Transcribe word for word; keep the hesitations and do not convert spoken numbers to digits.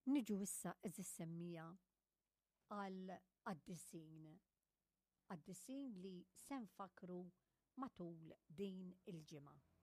Niġu issa eżis semmija għal għaddisin. Għaddisin li sen fakru matul din il-ġimgħa.